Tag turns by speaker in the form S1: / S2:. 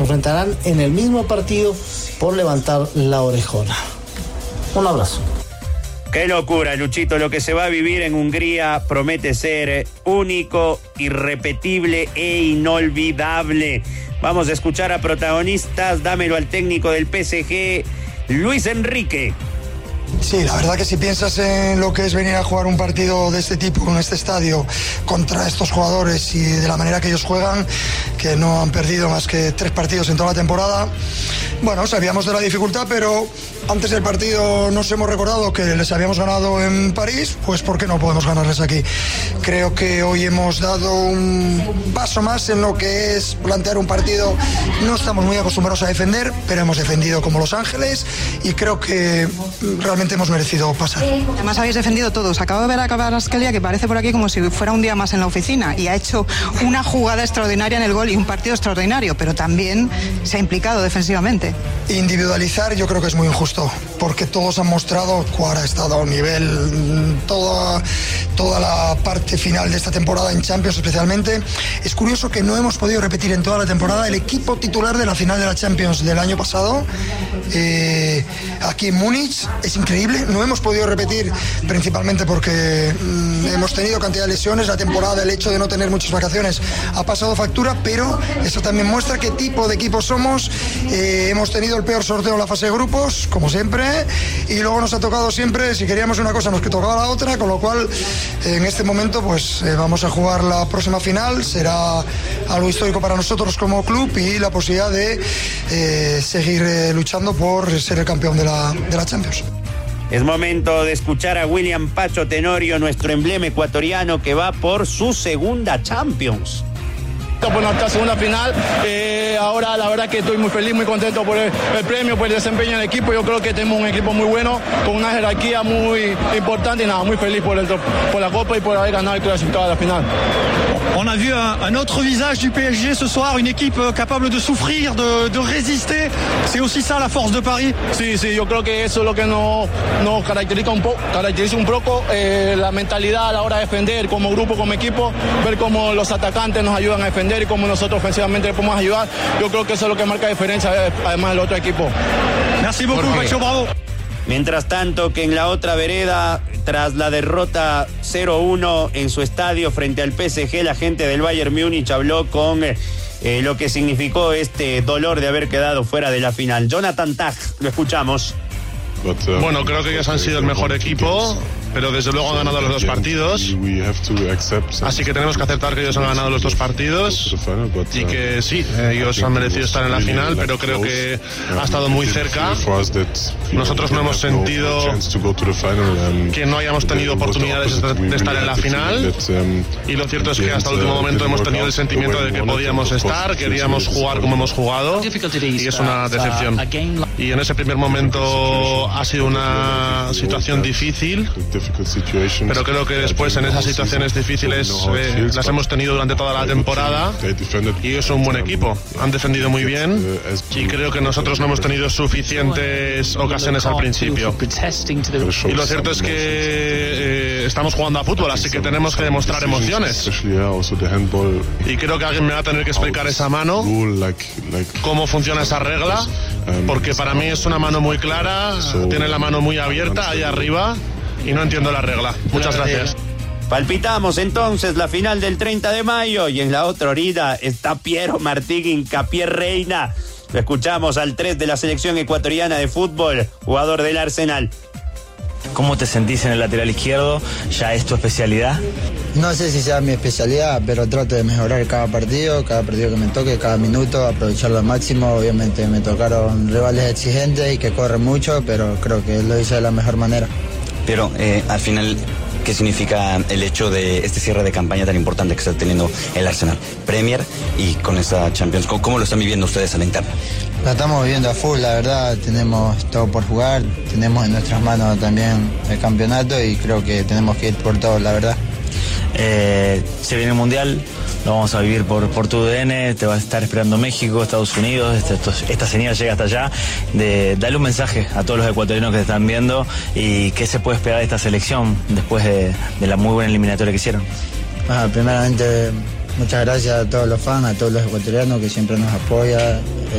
S1: enfrentarán en el mismo partido por levantar la orejona. Un abrazo.
S2: Qué locura, Luchito, lo que se va a vivir en Hungría promete ser único, irrepetible e inolvidable. Vamos a escuchar a protagonistas, dámelo al técnico del PSG, Luis Enrique.
S3: Sí, la verdad que si piensas en lo que es venir a jugar un partido de este tipo, en este estadio, contra estos jugadores y de la manera que ellos juegan, que no han perdido más que 3 partidos en toda la temporada, bueno, sabíamos de la dificultad, pero antes del partido nos hemos recordado que les habíamos ganado en París, pues ¿por qué no podemos ganarles aquí? Creo que hoy hemos dado un paso más en lo que es plantear un partido. No estamos muy acostumbrados a defender, pero hemos defendido como Los Ángeles y creo que realmente hemos merecido pasar.
S4: Además habéis defendido todos. Acabo de ver a Kvaratskhelia, que parece por aquí como si fuera un día más en la oficina, y ha hecho una jugada extraordinaria en el gol y un partido extraordinario, pero también se ha implicado defensivamente.
S3: Individualizar yo creo que es muy injusto, porque todos han mostrado cuál ha estado a un nivel toda la parte final de esta temporada en Champions especialmente. Es curioso que no hemos podido repetir en toda la temporada el equipo titular de la final de la Champions del año pasado aquí en Múnich. Es increíble, no hemos podido repetir principalmente porque hemos tenido cantidad de lesiones. La temporada, el hecho de no tener muchas vacaciones ha pasado factura, pero eso también muestra qué tipo de equipo somos. Hemos tenido el peor sorteo en la fase de grupos, como siempre, y luego nos ha tocado siempre, si queríamos una cosa nos tocaba la otra, con lo cual en este momento pues vamos a jugar la próxima final. Será algo histórico para nosotros como club y la posibilidad de seguir luchando por ser el campeón de la Champions.
S2: Es momento de escuchar a William Pacho Tenorio, nuestro emblema ecuatoriano que va por su segunda Champions.
S5: Por nuestra segunda final, ahora la verdad que estoy muy feliz, muy contento por el premio, por el desempeño del equipo. Yo creo que tenemos un equipo muy bueno, con una jerarquía muy importante y nada, muy feliz por la Copa y por haber ganado y clasificado a la final.
S6: On a vu un autre visage du PSG ce soir, une équipe capable de souffrir, de résister. C'est aussi ça la force de Paris.
S5: Sí, yo creo que eso es lo que nos caracteriza un poco, la mentalidad a la hora de defender como grupo, como equipo, ver cómo los atacantes nos ayudan a defender y cómo nosotros ofensivamente le podemos ayudar. Yo creo que eso es lo que marca diferencia además del otro equipo.
S6: Merci beaucoup, Pacho, bravo.
S2: Mientras tanto, que en la otra vereda, tras la derrota 0-1 en su estadio frente al PSG, la gente del Bayern Múnich habló con lo que significó este dolor de haber quedado fuera de la final. Jonathan Tah, lo escuchamos.
S7: Bueno, creo que ellos han sido el mejor equipo, pero desde luego han ganado los 2 partidos, así que tenemos que aceptar que ellos han ganado los 2 partidos y que sí, ellos han merecido estar en la final, pero creo que ha estado muy cerca. Nosotros no hemos sentido que no hayamos tenido oportunidades de estar en la final, y lo cierto es que hasta el último momento hemos tenido el sentimiento de que podíamos estar, queríamos jugar como hemos jugado, y es una decepción. Y en ese primer momento ha sido una situación difícil, pero creo que después en esas situaciones difíciles las hemos tenido durante toda la temporada, y es un buen equipo, han defendido muy bien, y creo que nosotros no hemos tenido suficientes ocasiones al principio, y lo cierto es que estamos jugando a fútbol, así que tenemos que demostrar emociones, y creo que alguien me va a tener que explicar esa mano, cómo funciona esa regla, porque para mí es una mano muy clara, tiene la mano muy abierta ahí arriba y no entiendo la regla. Muchas gracias.
S2: Palpitamos entonces la final del 30 de mayo y en la otra orilla está Piero Martín Hincapié Reina. Lo escuchamos al 3 de la selección ecuatoriana de fútbol, jugador del Arsenal.
S8: ¿Cómo te sentís en el lateral izquierdo? ¿Ya es tu especialidad?
S9: No sé si sea mi especialidad, pero trato de mejorar cada partido que me toque, cada minuto, aprovecharlo al máximo. Obviamente me tocaron rivales exigentes y que corren mucho, pero creo que lo hice de la mejor manera.
S8: Pero al final, ¿qué significa el hecho de este cierre de campaña tan importante que está teniendo el Arsenal? Premier y con esta Champions, ¿cómo lo están viviendo ustedes a la interna?
S9: La estamos viviendo a full, la verdad, tenemos todo por jugar, tenemos en nuestras manos también el campeonato y creo que tenemos que ir por todo, la verdad.
S8: Se viene el Mundial, lo vamos a vivir por tu DN, te va a estar esperando México, Estados Unidos, esta señal llega hasta allá. Dale un mensaje a todos los ecuatorianos que te están viendo y qué se puede esperar de esta selección después de la muy buena eliminatoria que hicieron.
S9: Primeramente muchas gracias a todos los fans, a todos los ecuatorianos que siempre nos apoyan.